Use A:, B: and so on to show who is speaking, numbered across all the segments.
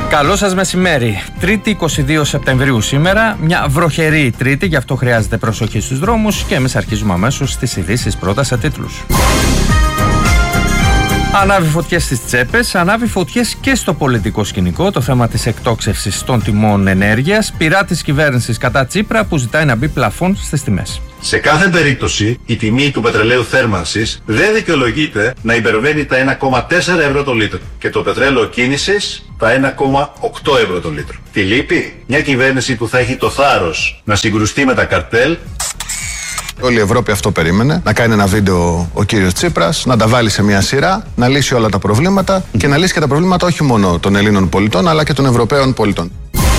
A: Καλό σας μεσημέρι. Τρίτη 22 Σεπτεμβρίου σήμερα, μια βροχερή Τρίτη, γι' αυτό χρειάζεται προσοχή στους δρόμους και εμείς αρχίζουμε αμέσως στις ειδήσεις πρώτα σε τίτλους. Ανάβει φωτιές στις τσέπες, ανάβει φωτιές και στο πολιτικό σκηνικό. Το θέμα της εκτόξευσης των τιμών ενέργειας, πειρά της κυβέρνησης κατά Τσίπρα που ζητάει να μπει πλαφόν στις τιμές.
B: Σε κάθε περίπτωση, η τιμή του πετρελαίου θέρμανσης δεν δικαιολογείται να υπερβαίνει τα 1,4 ευρώ το λίτρο και το πετρέλαιο κίνησης τα 1,8 ευρώ το λίτρο. Τι λείπει? Μια κυβέρνηση που θα έχει το θάρρος να συγκρουστεί με τα καρτέλ.
C: Όλη η Ευρώπη αυτό περίμενε. Να κάνει ένα βίντεο ο κύριος Τσίπρας, να τα βάλει σε μια σειρά, να λύσει όλα τα προβλήματα και να λύσει και τα προβλήματα όχι μόνο των Ελλήνων πολιτών αλλά και των Ευρωπαίων πολιτών.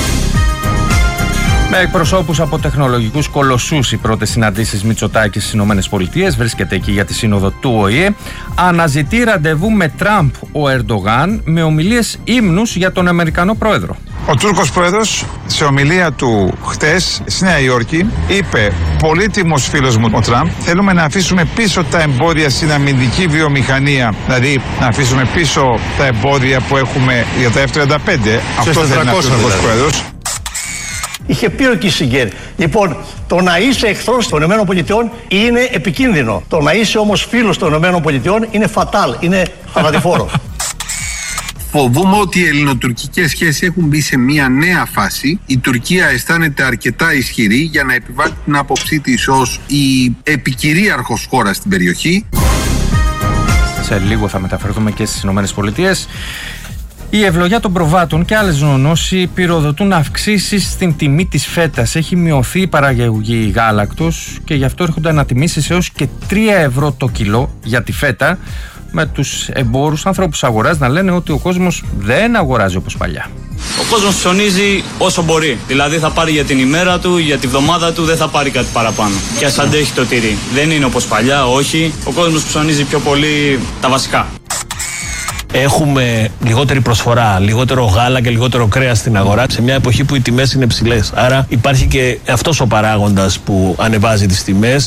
A: Με εκπροσώπους από τεχνολογικούς κολοσσούς οι πρώτες συναντήσεις Μητσοτάκη στις ΗΠΑ, βρίσκεται εκεί για τη σύνοδο του ΟΗΕ. Αναζητεί ραντεβού με Τραμπ ο Ερντογάν με ομιλίες ύμνους για τον Αμερικανό πρόεδρο.
D: Ο Τούρκος πρόεδρος σε ομιλία του χτες στη Νέα Υόρκη είπε: πολύτιμος φίλος μου ο Τραμπ, θέλουμε να αφήσουμε πίσω τα εμπόδια στην αμυντική βιομηχανία, δηλαδή να αφήσουμε πίσω τα εμπόδια που έχουμε για τα F-35. Αυτό δεν είναι ο Τούρκος πρόεδρος.
E: Είχε πει ο Κίσιγκερ, λοιπόν, το να είσαι εχθρός των ΗΠΑ είναι επικίνδυνο. Το να είσαι όμως φίλος των ΗΠΑ είναι φατάλ, είναι θανατηφόρο.
F: Φοβούμαι ότι οι ελληνοτουρκικές σχέσεις έχουν μπει σε μια νέα φάση. Η Τουρκία αισθάνεται αρκετά ισχυρή για να επιβάλλει την άποψή της ως η επικυρίαρχος χώρα στην περιοχή.
A: Σε λίγο θα μεταφερθούμε και στις ΗΠΑ. Η ευλογιά των προβάτων και άλλες ζωνόσοι πυροδοτούν αυξήσεις στην τιμή της φέτας. Έχει μειωθεί η παραγωγή γάλακτος και γι' αυτό έρχονται ανατιμήσεις έως και 3 ευρώ το κιλό για τη φέτα, με τους εμπόρους, ανθρώπους αγοράς να λένε ότι ο κόσμος δεν αγοράζει όπως παλιά.
G: Ο κόσμος ψωνίζει όσο μπορεί. Δηλαδή θα πάρει για την ημέρα του, για τη βδομάδα του, δεν θα πάρει κάτι παραπάνω. Και ας αντέχει το τυρί. Δεν είναι όπως παλιά, όχι. Ο κόσμος ψωνίζει πιο πολύ τα βασικά.
H: Έχουμε λιγότερη προσφορά, λιγότερο γάλα και λιγότερο κρέας στην αγορά σε μια εποχή που οι τιμές είναι ψηλές. Άρα υπάρχει και αυτός ο παράγοντας που ανεβάζει τις τιμές.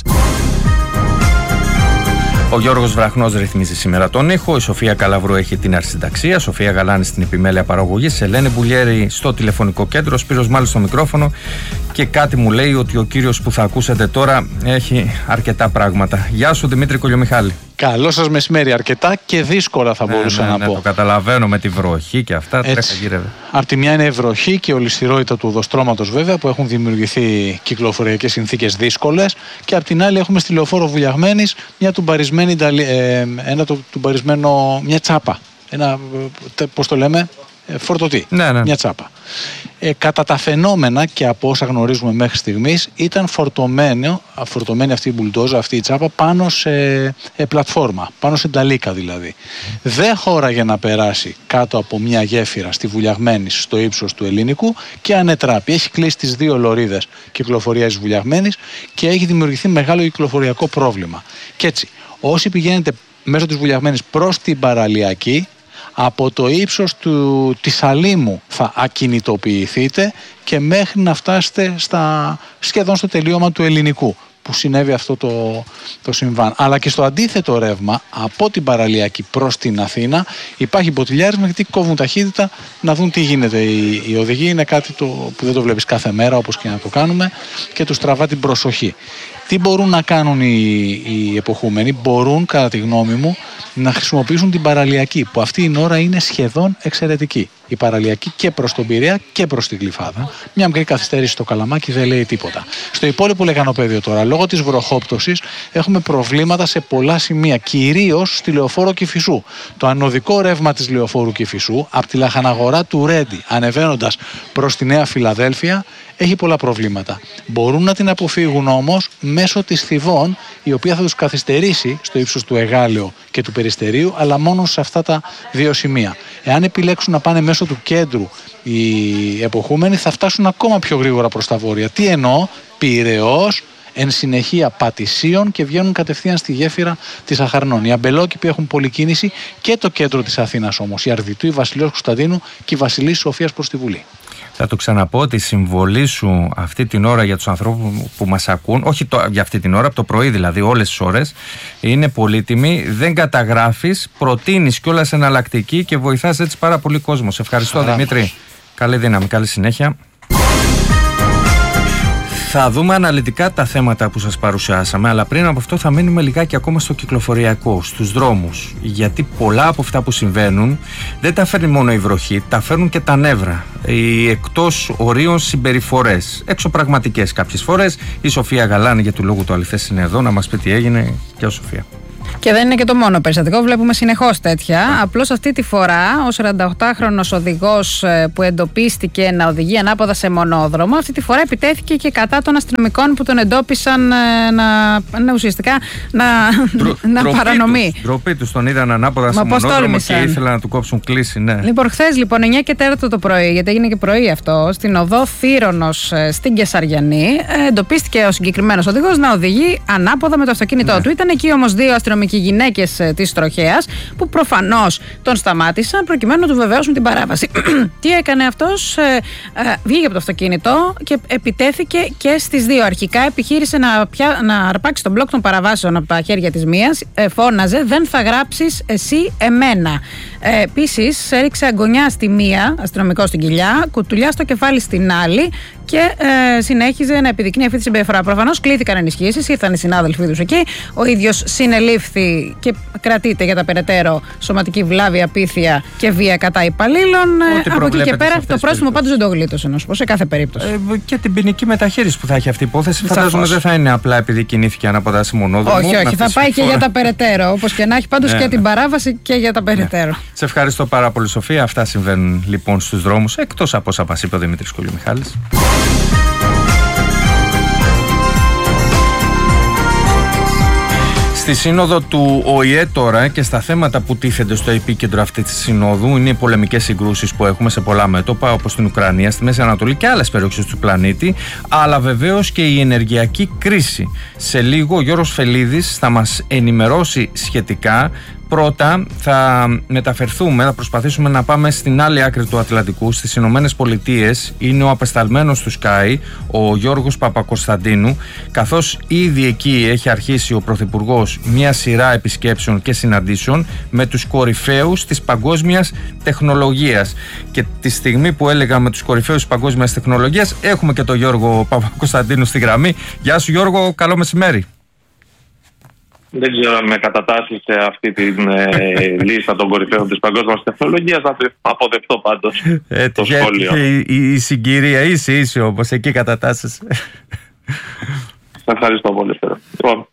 A: Ο Γιώργος Βραχνός ρυθμίζει σήμερα τον ήχο. Η Σοφία Καλαβρού έχει την αρχισυνταξία. Σοφία Γαλάνη στην επιμέλεια παραγωγής. Ελένη Μπουλιέρη στο τηλεφωνικό κέντρο. Σπύρος Μάλης στο μικρόφωνο. Και κάτι μου λέει ότι ο κύριος που θα ακούσετε τώρα έχει αρκετά πράγματα. Γεια σου Δημήτρη Κολιομιχάλη.
I: Καλό σας μεσημέρι. Αρκετά και δύσκολα θα μπορούσα να πω.
A: Το καταλαβαίνω με τη βροχή και αυτά. Τρέχα γύρευε.
I: Απ' τη μια είναι η βροχή και η ολισθηρότητα του οδοστρώματος βέβαια που έχουν δημιουργηθεί κυκλοφοριακές συνθήκες δύσκολες. Και απ' την άλλη έχουμε στη Λεωφόρο Βουλιαγμένης μια τσάπα. Πώς το λέμε, φορτωτή.
A: Ναι.
I: Μια τσάπα. Κατά τα φαινόμενα και από όσα γνωρίζουμε μέχρι στιγμής ήταν φορτωμένη αυτή η μπουλντόζα, αυτή η τσάπα πάνω σε πλατφόρμα, πάνω σε νταλίκα δηλαδή. Δεν χώραγε να περάσει κάτω από μια γέφυρα στη Βουλιαγμένης στο ύψος του Ελληνικού και ανετράπη. Έχει κλείσει τις 2 λωρίδες κυκλοφορίας Βουλιαγμένης και έχει δημιουργηθεί μεγάλο κυκλοφοριακό πρόβλημα. Και έτσι, όσοι πηγαίνετε μέσω της Βουλιαγμένης προς την παραλιακή, από το ύψος της Αλήμου θα ακινητοποιηθείτε και μέχρι να φτάσετε σχεδόν στο τελείωμα του Ελληνικού που συνέβη αυτό το συμβάν. Αλλά και στο αντίθετο ρεύμα από την παραλιακή προς την Αθήνα υπάρχει μποτιλιάρισμα γιατί κόβουν ταχύτητα να δουν τι γίνεται. Οι οδηγοί είναι κάτι που δεν το βλέπεις κάθε μέρα όπως και να το κάνουμε και τους τραβά την προσοχή. Τι μπορούν να κάνουν οι εποχούμενοι? Μπορούν κατά τη γνώμη μου να χρησιμοποιήσουν την παραλιακή που αυτή η ώρα είναι σχεδόν εξαιρετική. Η παραλιακή και προς τον Πειραιά και προς την Γλυφάδα. Μια μικρή καθυστέρηση στο Καλαμάκι δεν λέει τίποτα. Στο υπόλοιπο λεκανοπέδιο τώρα, λόγω της βροχόπτωσης, έχουμε προβλήματα σε πολλά σημεία, κυρίως στη Λεωφόρο Κηφισού. Το ανωδικό ρεύμα της Λεωφόρου Κηφισού, από τη λαχαναγορά του Ρέντι, ανεβαίνοντας προς τη Νέα Φιλαδέλφια, έχει πολλά προβλήματα. Μπορούν να την αποφύγουν όμως μέσω της Θηβών, η οποία θα τους καθυστερήσει στο ύψος του Εγάλεο και του Περιστερίου, αλλά μόνο σε αυτά τα 2 σημεία. Εάν επιλέξουν να πάνε μέσω του κέντρου οι εποχούμενοι, θα φτάσουν ακόμα πιο γρήγορα προς τα βόρεια. Τι εννοώ? Πειραιώς, εν συνεχεία Πατησίων και βγαίνουν κατευθείαν στη γέφυρα της Αχαρνών. Οι αμπελόκηποι έχουν πολλή κίνηση και το κέντρο της Αθήνας όμως. Η Αρδιτού, η Βασιλείος Κωνσταντίνου και η Βασιλής Σοφίας προς τη Βουλή.
A: Θα το ξαναπώ, τη συμβολή σου αυτή την ώρα για τους ανθρώπους που μας ακούν, όχι για αυτή την ώρα, από το πρωί δηλαδή, όλες τις ώρες, είναι πολύτιμη. Δεν καταγράφεις, προτείνεις κιόλας εναλλακτική και βοηθάς έτσι πάρα πολύ κόσμο. Σε ευχαριστώ, Δημήτρη. Καλή δύναμη, καλή συνέχεια. Θα δούμε αναλυτικά τα θέματα που σας παρουσιάσαμε, αλλά πριν από αυτό θα μείνουμε λιγάκι ακόμα στο κυκλοφοριακό, στους δρόμους. Γιατί πολλά από αυτά που συμβαίνουν δεν τα φέρνει μόνο η βροχή, τα φέρνουν και τα νεύρα. Οι εκτός ορίων συμπεριφορές, εξωπραγματικές κάποιες φορές. Η Σοφία Γαλάνη, για του λόγου του αληθές, είναι εδώ να μας πει τι έγινε. Και ο Σοφία.
J: Και δεν είναι και το μόνο περιστατικό, βλέπουμε συνεχώς τέτοια. Απλώς αυτή τη φορά ο 48χρονος οδηγός που εντοπίστηκε να οδηγεί ανάποδα σε μονόδρομο, αυτή τη φορά επιτέθηκε και κατά των αστυνομικών που τον εντόπισαν ουσιαστικά να παρανομεί.
A: Ντροπή τους, τον είδαν ανάποδα σε μονόδρομο και ήθελαν να του κόψουν κλίση. Ναι.
J: Λοιπόν, χθες 9 και 4 το πρωί, γιατί έγινε και πρωί αυτό, στην οδό Θύρονος στην Κεσαριανή, εντοπίστηκε ο συγκεκριμένος οδηγός να οδηγεί ανάποδα με το αυτοκίνητό του. Ήταν εκεί όμως δύο αστυνομικοί γυναίκες της τροχέας που προφανώς τον σταμάτησαν προκειμένου να του βεβαιώσουν την παράβαση. Τι έκανε αυτός? Βγήκε από το αυτοκίνητο και επιτέθηκε και στις δύο. Αρχικά επιχείρησε να αρπάξει τον μπλοκ των παραβάσεων από τα χέρια της μίας. Φώναζε «Δεν θα γράψεις εσύ εμένα». Επίσης έριξε αγωνιά στη μία, αστυνομικό στην κοιλιά, κουτουλιά στο κεφάλι στην άλλη και συνέχιζε να επιδεικνύει αυτή τη συμπεριφορά. Προφανώς κλήθηκαν ενισχύσεις, ήρθαν οι συνάδελφοί τους εκεί. Ο ίδιος συνελήφθη και κρατείται για τα περαιτέρω σωματική βλάβη, απίθεια και βία κατά υπαλλήλων. Από εκεί και πέρα το πρόστιμο πάντως δεν το γλίτωσε, να σου πω, σε κάθε περίπτωση.
A: Και την ποινική μεταχείριση που θα έχει αυτή η υπόθεση, φαντάζομαι δεν θα είναι απλά επειδή κινήθηκε ανάποδα σε μονόδρομο.
J: Όχι, θα πάει και για τα περαιτέρω. Όπως και να έχει πάντως και την παράβαση και για τα περαιτέρω.
A: Σε ευχαριστώ πάρα πολύ, Σοφία. Αυτά συμβαίνουν λοιπόν στους δρόμους, εκτός από όσα μας είπε ο Δημήτρης Κολυμιχάλης. Στη σύνοδο του ΟΗΕ τώρα και στα θέματα που τίθενται στο επίκεντρο αυτή της συνόδου είναι οι πολεμικές συγκρούσεις που έχουμε σε πολλά μέτωπα, όπως στην Ουκρανία, στη Μέση Ανατολή και άλλες περιοχές του πλανήτη, αλλά βεβαίως και η ενεργειακή κρίση. Σε λίγο ο Γιώργος Φελίδης θα μας ενημερώσει σχετικά. Πρώτα θα μεταφερθούμε, θα προσπαθήσουμε να πάμε στην άλλη άκρη του Ατλαντικού, στις Ηνωμένες Πολιτείες. Είναι ο απεσταλμένος του Sky, ο Γιώργος Παπακοσταντίνου, καθώς ήδη εκεί έχει αρχίσει ο Πρωθυπουργός μια σειρά επισκέψεων και συναντήσεων με τους κορυφαίους της παγκόσμιας τεχνολογίας. Και τη στιγμή που έλεγα με τους κορυφαίους της παγκόσμιας τεχνολογίας, έχουμε και τον Γιώργο Παπακοσταντίνου στη γραμμή. Γεια σου Γιώργο, καλό μεσημέρι.
K: Δεν ξέρω αν με κατατάσσει σε αυτή τη λίστα των κορυφαίων της παγκόσμιας τεχνολογίας. Θα το αποδεχτώ πάντως το σχόλιο.
A: Η συγκυρία είσαι όπως εκεί κατατάσσεις.
K: Ευχαριστώ πολύ. Λοιπόν,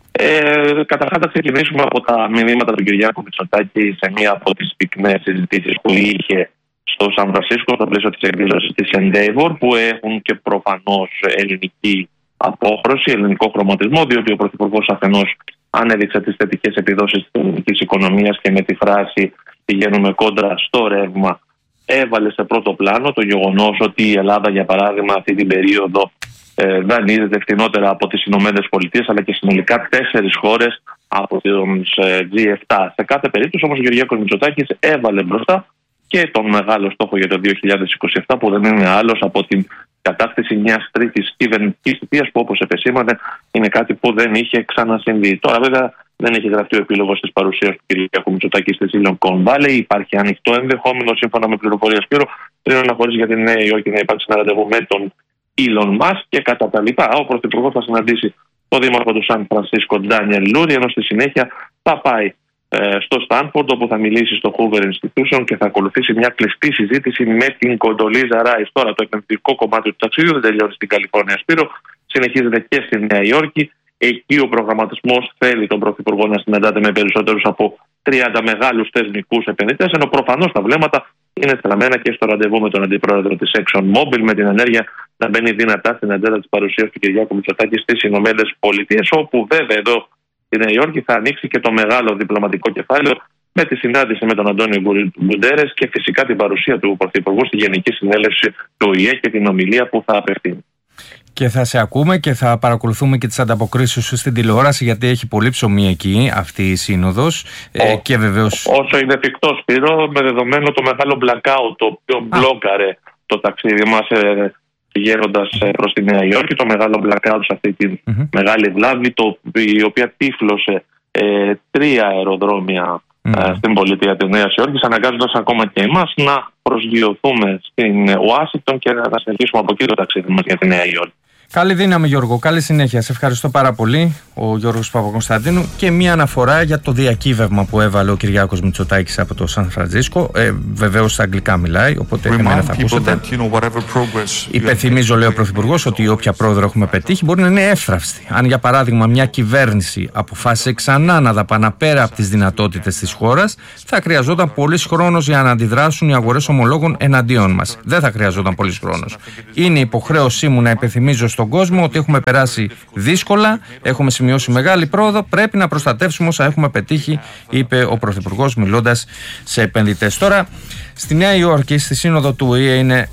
K: καταρχάς θα ξεκινήσουμε από τα μηνύματα του Κυριάκου Μητσοτάκη σε μία από τις πυκνές συζητήσεις που είχε στο Σαν Φρανσίσκο στο πλαίσιο της εκδήλωσης της Endeavor, που έχουν και προφανώς ελληνική απόχρωση, ελληνικό χρωματισμό, διότι ο Πρωθυπουργός αφενός ανέδειξε τις θετικές επιδόσεις της ελληνικής οικονομίας και με τη φράση «πηγαίνουμε κόντρα στο ρεύμα» έβαλε σε πρώτο πλάνο το γεγονός ότι η Ελλάδα, για παράδειγμα, αυτή την περίοδο δανείζεται φτηνότερα από τις Ηνωμένες Πολιτείες, αλλά και συνολικά 4 χώρες από τον G7. Σε κάθε περίπτωση όμως ο Κυριάκος Μητσοτάκης έβαλε μπροστά και τον μεγάλο στόχο για το 2027, που δεν είναι άλλος από την κατάκτηση μιας τρίτης κυβερνητικής θητείας, που όπως επεσήμανε είναι κάτι που δεν είχε ξανασυμβεί. Τώρα βέβαια δεν έχει γραφτεί ο επίλογος της παρουσίας του Κυριάκου Μητσοτάκη στη Silicon Valley. Υπάρχει ανοιχτό ενδεχόμενο, σύμφωνα με πληροφορία Σπύρο, πριν να χωρίσει για τη Νέα Υόρκη να υπάρξει ένα ραντεβού με τον Elon Musk και κατά τα λοιπά. Ο Πρωθυπουργός θα συναντήσει τον Δήμαρχο του Σαν Φρανσίσκο, Ντάνιελ Λούρι, ενώ στη συνέχεια θα πάει στο Στάνφορντ, όπου θα μιλήσει στο Hoover Institution και θα ακολουθήσει μια κλειστή συζήτηση με την Κοντολίζα Ράις. Τώρα το εκπαιδευτικό κομμάτι του ταξίδιου δεν τελειώνει στην Καλιφόρνια, Σπύρο, συνεχίζεται και στη Νέα Υόρκη. Εκεί ο προγραμματισμός θέλει τον Πρωθυπουργό να συναντάται με περισσότερους από 30 μεγάλους θεσμικούς επενδυτές, ενώ προφανώς τα βλέμματα είναι στραμμένα και στο ραντεβού με τον αντιπρόεδρο της ExxonMobil, με την ενέργεια να μπαίνει δυνατά στην ατζέντα της παρουσίας του Κυριάκου Μητσοτάκη στις Ηνωμένες Πολιτείες, όπου βέβαια εδώ στη Νέα Υόρκη θα ανοίξει και το μεγάλο διπλωματικό κεφάλαιο με τη συνάντηση με τον Αντώνιο Γκουντέρες και φυσικά την παρουσία του Πρωθυπουργού στη Γενική Συνέλευση του ΟΗΕ και την ομιλία που θα απευθύνει.
A: Και θα σε ακούμε και θα παρακολουθούμε και τις ανταποκρίσεις σου στην τηλεόραση, γιατί έχει πολύ ψωμί εκεί αυτή η σύνοδος. Και βεβαίως...
K: Όσο είναι εφικτό, Σπύρο, με δεδομένο το μεγάλο blackout το οποίο μπλόκαρε το ταξίδι μας πηγαίνοντας προς τη Νέα Υόρκη, το μεγάλο blackout σε αυτή τη μεγάλη βλάβη, η οποία τύφλωσε 3 αεροδρόμια στην πολιτεία της Νέας Υόρκης, αναγκάζοντας ακόμα και εμάς να προσγειωθούμε στην Ουάσιγκτον και να συνεχίσουμε από εκεί το ταξίδι μας για τη Νέα Υόρκη.
A: Καλή δύναμη, Γιώργο. Καλή συνέχεια. Σε ευχαριστώ πάρα πολύ, ο Γιώργος Παπακωνσταντίνου. Και μία αναφορά για το διακύβευμα που έβαλε ο Κυριάκος Μητσοτάκης από το Σαν Φραντζίσκο. Βεβαίως στα αγγλικά μιλάει, οπότε εμένα θα ακούσετε. Υπενθυμίζω, λέει ο Πρωθυπουργός, ότι όποια πρόοδο έχουμε πετύχει μπορεί να είναι εύθραυστη. Αν, για παράδειγμα, μια κυβέρνηση αποφάσισε ξανά να δαπανά πέρα από τις δυνατότητες της χώρας, θα χρειαζόταν πολύς χρόνος για να αντιδράσουν οι αγορές ομολόγων εναντίον μας. Δεν θα χρειαζόταν πολύς χρόνος. Είναι υποχρέωσή μου να υπενθυμίζω στον κόσμο ότι έχουμε περάσει δύσκολα, έχουμε σημειώσει μεγάλη πρόοδο, πρέπει να προστατεύσουμε όσα έχουμε πετύχει, είπε ο Πρωθυπουργός μιλώντας σε επενδυτές. Τώρα, στη Νέα Υόρκη, στη σύνοδο του ΟΗΕ, είναι